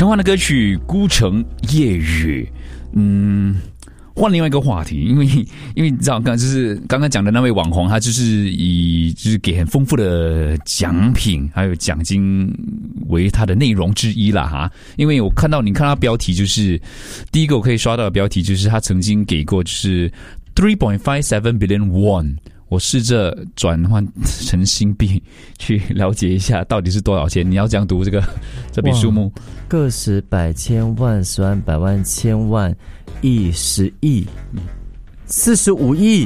陈欢的歌曲《孤城夜雨》，换另外一个话题，因为你知道，刚刚讲的那位网红，他就是给很丰富的奖品还有奖金为他的内容之一啦哈。因为你看到他标题，就是第一个我可以刷到的标题，就是他曾经给过就是 3.57 billion won。我试着转换成新币去了解一下到底是多少钱。你要这样读这笔数目， 个十百千万十万百万千万亿10亿45亿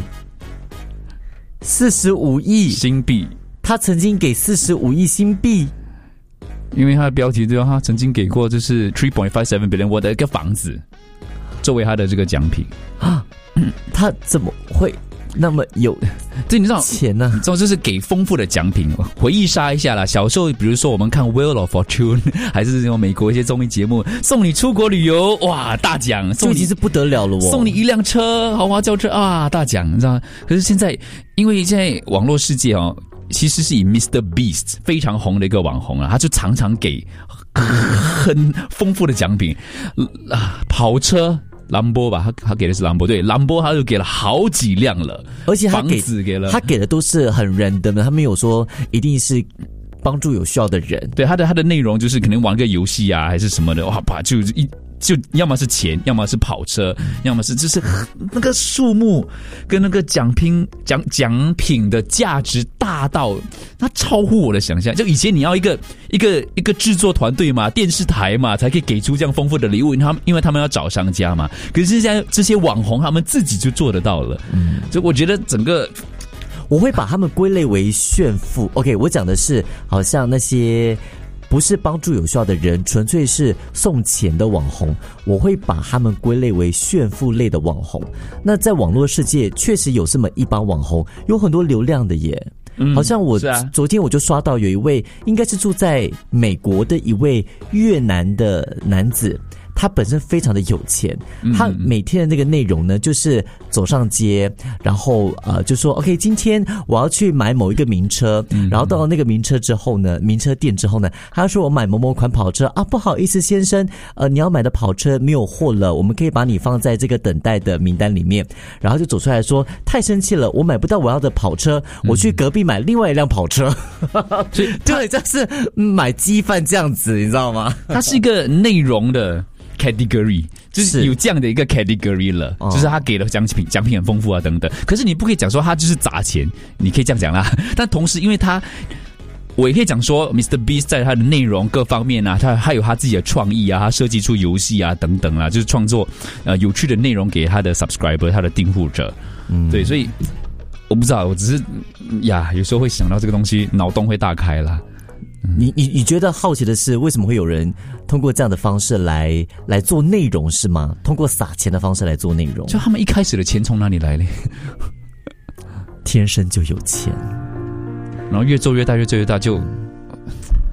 45亿新币。 他曾经给45亿新币， 因为他的标题就他曾经给过就是 3.57 billion 我的一个房子作为他的这个奖品啊。他怎么会那么有对，你知道钱呢？ 你知道这是给丰富的奖品。回忆杀一下啦，小时候比如说我们看 Wheel of Fortune 还是这种美国一些综艺节目，送你出国旅游，哇，大奖，送你已经是不得了了哦， 送你一辆车，豪华轿车啊，大奖，你知道？可是现在因为现在网络世界哦，其实是以 Mr. Beast 非常红的一个网红啊，他就常常给很丰富的奖品跑车。兰博吧，他给的是兰博，对，兰博他就给了好几辆了， 而且房子给了， 他给的都是很random的，他没有说一定是帮助有需要的人。 对，他的内容就是可能玩个游戏啊，还是什么的，哇，就要么是钱，要么是跑车，要么是就是那个数目跟那个奖品的价值大到它超乎我的想象。就以前你要一个制作团队嘛，电视台嘛，才可以给出这样丰富的礼物，因为他们要找商家嘛。可是现在这些网红他们自己就做得到了，所以我觉得整个。 我会把他们归类为炫富。OK， 我讲的是好像那些不是帮助有需要的人，纯粹是送钱的网红，我会把他们归类为炫富类的网红。那在网络世界确实有这么一帮网红，有很多流量的耶。好像我昨天我就刷到有一位应该是住在美国的一位越南的男子，他本身非常的有钱，他每天的那个内容呢，就是走上街，然后就说 OK， 今天我要去买某一个名车，然后到了那个名车店之后呢，他说我买某某款跑车啊，不好意思先生，你要买的跑车没有货了，我们可以把你放在这个等待的名单里面，然后就走出来说太生气了，我买不到我要的跑车，我去隔壁买另外一辆跑车，所以对，这是买鸡饭这样子，你知道吗？ 它是一个内容的category， 就是有这样的一个 category 了，就是他给的奖品很丰富啊等等。可是你不可以讲说他就是砸钱，你可以这样讲啦。但同时，因为我也可以讲说 Mr. Beast 在他的内容各方面啊，他有他自己的创意啊，他设计出游戏啊等等啦，就是创作有趣的内容给他的 subscriber， 他的订户者。对，所以我不知道，我只是有时候会想到这个东西，脑洞会大开啦。 你觉得好奇的是，为什么会有人通过这样的方式来做内容是吗？通过撒钱的方式来做内容， 就他们一开始的钱从哪里来嘞？ 天生就有钱， 然后越做越大，越做越大，就